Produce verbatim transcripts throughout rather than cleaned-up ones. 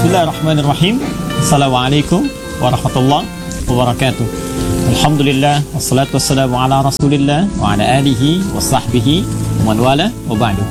Bismillahirrahmanirrahim. Assalamualaikum warahmatullahi wabarakatuh. Alhamdulillah wassalatu wassalamu ala Rasulillah wa ala alihi wa sahbihi wa man wala wa ba'du.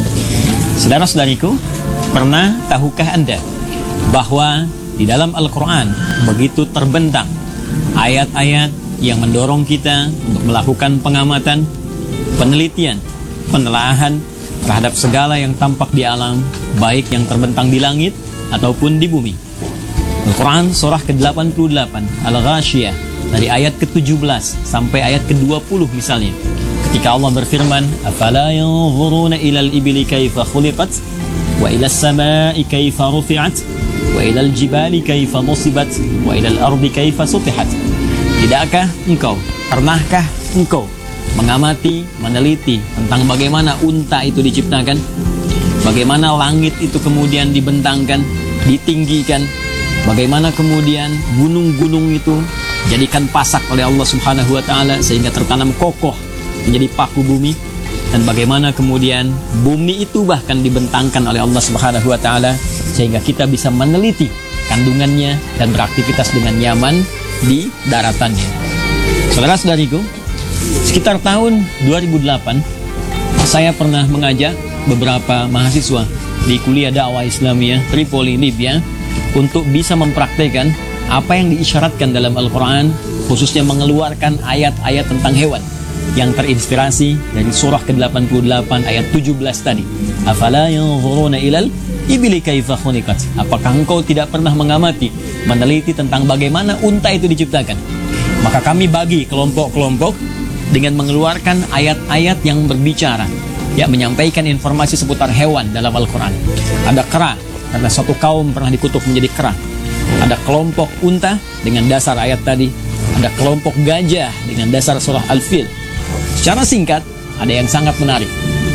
Saudara-saudariku, pernah tahukah Anda bahwa di dalam Al-Quran begitu terbentang ayat-ayat yang mendorong kita untuk melakukan pengamatan, penelitian, penelaahan terhadap segala yang tampak di alam, baik yang terbentang di langit ataupun di bumi. Al-Quran surah ke delapan puluh delapan Al-Ghashiyah dari ayat ke tujuh belas sampai ayat ke dua puluh misalnya, ketika Allah berfirman, afala yanzuruna ilal ibili kaifa khuliqat wa ilas samai kaifa rufi'at wa ilal jibali kaifa nusibat wa ilal ardi kaifa sutihat. Tidakkah engkau, pernahkah engkau mengamati, meneliti tentang bagaimana unta itu diciptakan, bagaimana langit itu kemudian dibentangkan, ditinggikan, bagaimana kemudian gunung-gunung itu jadikan pasak oleh Allah Subhanahu wa taala sehingga tertanam kokoh menjadi paku bumi, dan bagaimana kemudian bumi itu bahkan dibentangkan oleh Allah Subhanahu wa taala sehingga kita bisa meneliti kandungannya dan beraktivitas dengan nyaman di daratannya. Saudara-saudariku, sekitar tahun dua ribu delapan saya pernah mengajak beberapa mahasiswa di kuliah dakwah Islamiyah Tripoli, Libya, untuk bisa mempraktekkan apa yang diisyaratkan dalam Al-Quran, khususnya mengeluarkan ayat-ayat tentang hewan yang terinspirasi dari surah ke delapan puluh delapan ayat tujuh belas tadi. Afala yanzuruna ilal ibili kaifa khuliqat. Apakah engkau tidak pernah mengamati, meneliti tentang bagaimana unta itu diciptakan? Maka kami bagi kelompok-kelompok dengan mengeluarkan ayat-ayat yang berbicara, ya, menyampaikan informasi seputar hewan dalam Al-Quran. Ada kera, karena suatu kaum pernah dikutuk menjadi kera. Ada kelompok unta dengan dasar ayat tadi. Ada kelompok gajah dengan dasar surah Al-Fil. Secara singkat, ada yang sangat menarik.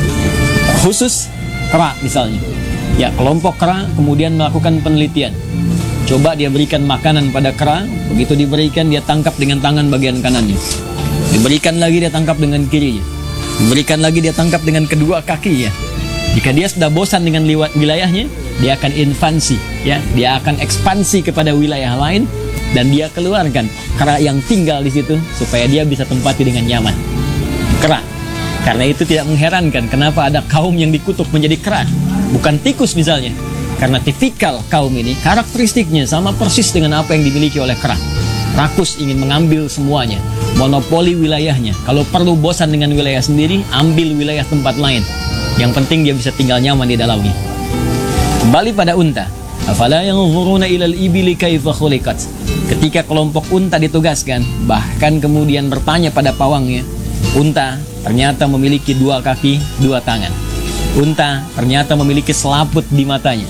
Khusus kera misalnya, ya, kelompok kera kemudian melakukan penelitian. Coba dia berikan makanan pada kera, begitu diberikan dia tangkap dengan tangan bagian kanannya, diberikan lagi dia tangkap dengan kirinya, diberikan lagi dia tangkap dengan kedua kakinya. Jika dia sudah bosan dengan wilayahnya, dia akan invasi, ya, dia akan ekspansi kepada wilayah lain, dan dia keluarkan kera yang tinggal di situ supaya dia bisa tempati dengan nyaman. Kera. Karena itu tidak mengherankan kenapa ada kaum yang dikutuk menjadi kera, bukan tikus misalnya. Karena tipikal kaum ini, karakteristiknya sama persis dengan apa yang dimiliki oleh kera. Rakus, ingin mengambil semuanya, monopoli wilayahnya. Kalau perlu bosan dengan wilayah sendiri, ambil wilayah tempat lain. Yang penting dia bisa tinggal nyaman di dalamnya. Kembali pada unta. Afala yanzuruna ilal ibili kaifa khuliqat. Ketika kelompok unta ditugaskan, bahkan kemudian bertanya pada pawangnya, unta ternyata memiliki dua kaki, dua tangan. Unta ternyata memiliki selaput di matanya.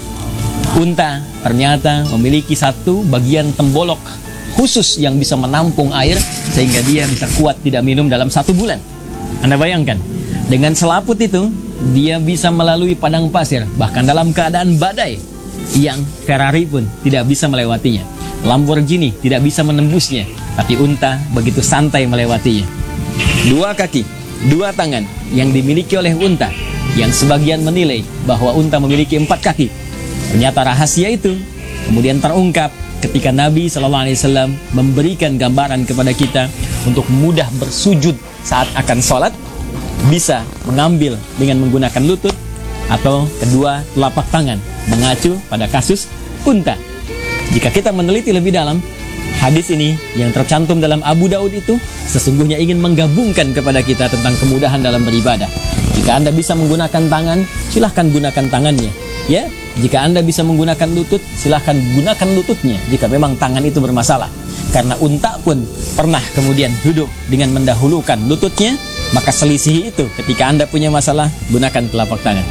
Unta ternyata memiliki satu bagian tembolok khusus yang bisa menampung air sehingga dia bisa kuat tidak minum dalam satu bulan. Anda bayangkan, dengan selaput itu dia bisa melalui padang pasir, bahkan dalam keadaan badai yang Ferrari pun tidak bisa melewatinya, Lamborghini tidak bisa menembusnya, tapi unta begitu santai melewatinya. Dua kaki, dua tangan yang dimiliki oleh unta, yang sebagian menilai bahwa unta memiliki empat kaki. Ternyata rahasia itu kemudian terungkap ketika Nabi shallallahu alaihi wasallam memberikan gambaran kepada kita untuk mudah bersujud saat akan sholat, bisa mengambil dengan menggunakan lutut atau kedua telapak tangan, mengacu pada kasus unta. Jika kita meneliti lebih dalam, hadis ini yang tercantum dalam Abu Daud itu sesungguhnya ingin menggabungkan kepada kita tentang kemudahan dalam beribadah. Jika Anda bisa menggunakan tangan, silahkan gunakan tangannya, ya. Jika Anda bisa menggunakan lutut, silahkan gunakan lututnya jika memang tangan itu bermasalah. Karena unta pun pernah kemudian duduk dengan mendahulukan lututnya, maka selisih itu ketika Anda punya masalah, gunakan telapak tangan.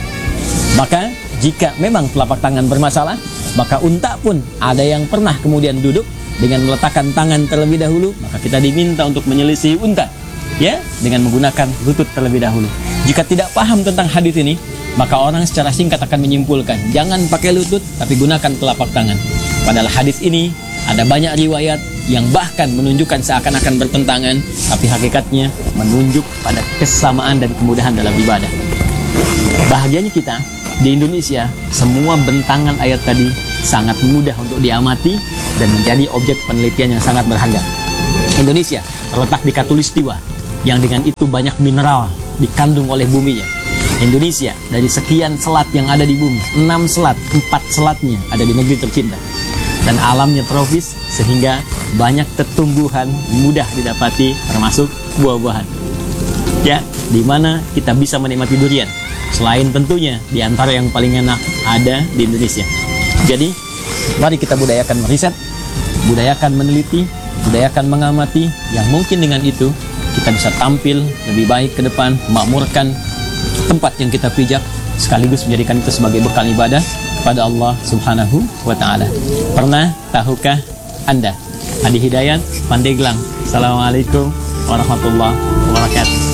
Maka jika memang telapak tangan bermasalah, maka unta pun ada yang pernah kemudian duduk dengan meletakkan tangan terlebih dahulu, maka kita diminta untuk menyelisihi unta, ya, dengan menggunakan lutut terlebih dahulu. Jika tidak paham tentang hadis ini, maka orang secara singkat akan menyimpulkan, jangan pakai lutut, tapi gunakan telapak tangan. Padahal hadis ini ada banyak riwayat yang bahkan menunjukkan seakan-akan bertentangan, tapi hakikatnya menunjuk pada kesamaan dan kemudahan dalam ibadah. Bahagianya kita di Indonesia, semua bentangan ayat tadi sangat mudah untuk diamati dan menjadi objek penelitian yang sangat berharga. Indonesia terletak di Khatulistiwa yang dengan itu banyak mineral dikandung oleh buminya. Indonesia dari sekian selat yang ada di bumi, enam selat, empat selatnya ada di negeri tercinta. Dan alamnya tropis sehingga banyak tumbuhan mudah didapati termasuk buah-buahan. Ya, di mana kita bisa menikmati durian. Selain tentunya di antara yang paling enak ada di Indonesia. Jadi, mari kita budayakan meriset, budayakan meneliti, budayakan mengamati, yang mungkin dengan itu kita bisa tampil lebih baik ke depan, memakmurkan tempat yang kita pijak, sekaligus menjadikan itu sebagai bekal ibadah kepada Allah Subhanahu wa Ta'ala. Pernah tahukah Anda? Adi Hidayat, Pandeglang. Assalamualaikum warahmatullahi wabarakatuh.